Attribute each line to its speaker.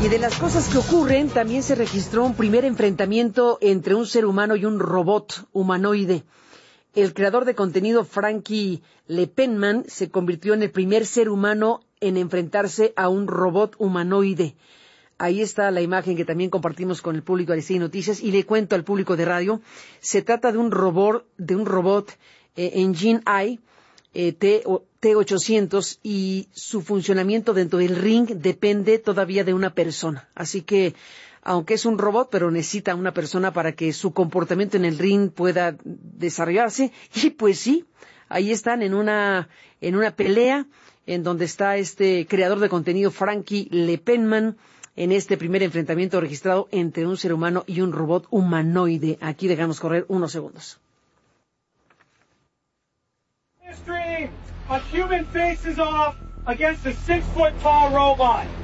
Speaker 1: Y de las cosas que ocurren, también se registró un primer enfrentamiento entre un ser humano y un robot humanoide. El creador de contenido Frankie LePenman se convirtió en el primer ser humano en enfrentarse a un robot humanoide. Ahí está la imagen que también compartimos con el público de Aristegui Noticias y le cuento al público de radio. Se trata de un robot Engine Eye T800 y su funcionamiento dentro del ring depende todavía de una persona. Así que, aunque es un robot, pero necesita una persona para que su comportamiento en el ring pueda desarrollarse. Y pues sí, ahí están en una pelea en donde está este creador de contenido Frankie LePenman en este primer enfrentamiento registrado entre un ser humano y un robot humanoide. Aquí dejamos correr unos segundos.
Speaker 2: A human faces off against a 6-foot-tall robot.